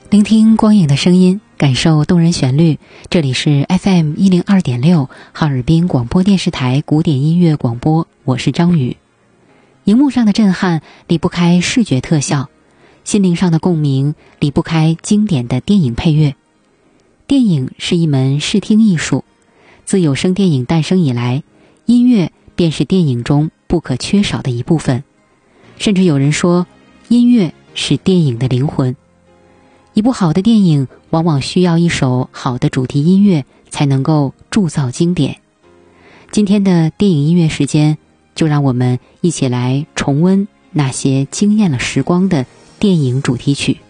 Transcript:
聆听光影的声音，感受动人旋律。这里是 FM102.6 哈尔滨广播电视台古典音乐广播，我是张宇。荧幕上的震撼离不开视觉特效，心灵上的共鸣离不开经典的电影配乐。电影是一门视听艺术，自有声电影诞生以来，音乐便是电影中不可缺少的一部分。甚至有人说，音乐是电影的灵魂。一部好的电影往往需要一首好的主题音乐才能够铸造经典。今天的电影音乐时间，就让我们一起来重温那些惊艳了时光的电影主题曲。